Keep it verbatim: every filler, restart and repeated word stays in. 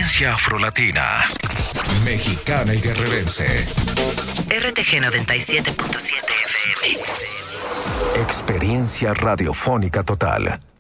Experiencia afrolatina, mexicana y guerrerense. R T G noventa y siete punto siete F M. Experiencia radiofónica total.